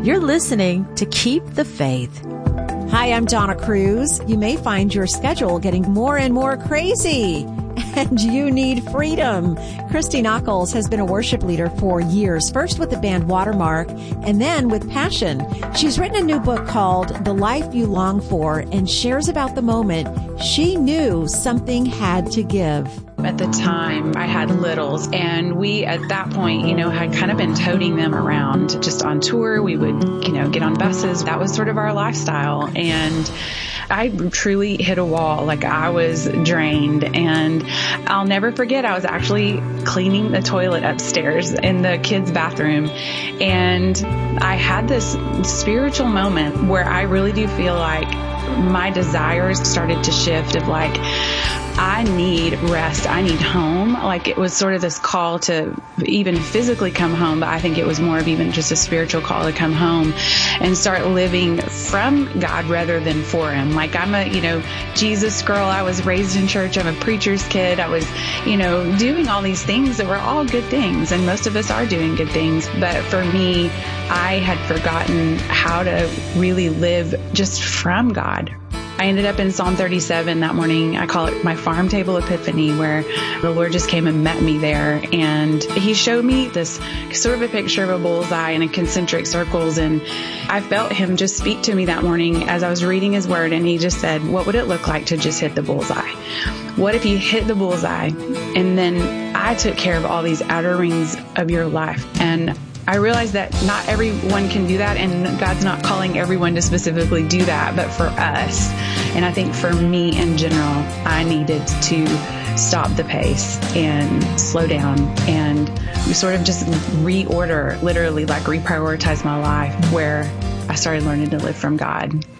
You're listening to Keep the Faith. Hi, I'm Donna Cruz. You may find your schedule getting more and more crazy, and you need freedom. Christy Nockels has been a worship leader for years, first with the band Watermark and then with Passion. She's written a new book called The Life You Long For and shares about the moment she knew something had to give. At the time, I had littles, and we, at that point, had kind of been toting them around just on tour. We would, get on buses. That was sort of our lifestyle. And I truly hit a wall. Like, I was drained, and I'll never forget, I was actually cleaning the toilet upstairs in the kids' bathroom. And I had this spiritual moment where I really do feel like my desires started to shift of like, I need rest. I need home. Like, it was sort of this call to even physically come home, but I think it was more of even just a spiritual call to come home and start living from God rather than for Him. Like, I'm a, Jesus girl. I was raised in church. I'm a preacher's kid. I was, doing all these things that were all good things. And most of us are doing good things. But for me, I had forgotten how to really live just from God. I ended up in Psalm 37 that morning. I call it my farm table epiphany, where the Lord just came and met me there. And He showed me this sort of a picture of a bullseye and a concentric circles. And I felt Him just speak to me that morning as I was reading His word. And He just said, what would it look like to just hit the bullseye? What if you hit the bullseye and then I took care of all these outer rings of your life? And I realized that not everyone can do that, and God's not calling everyone to specifically do that, but for us, and I think for me in general, I needed to stop the pace and slow down and sort of just reorder, literally like reprioritize my life, where I started learning to live from God.